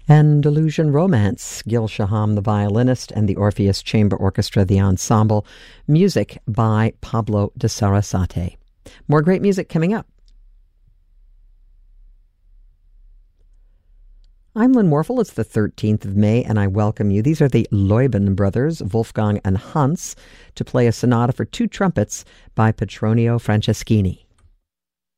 Andalusian Romance, Gil Shaham, the violinist, and the Orpheus Chamber Orchestra, the ensemble. Music by Pablo de Sarasate. More great music coming up. I'm Lynn Warfel. It's the 13th of May, and I welcome you. These are the Leuben brothers, Wolfgang and Hans, to play a sonata for two trumpets by Petronio Franceschini.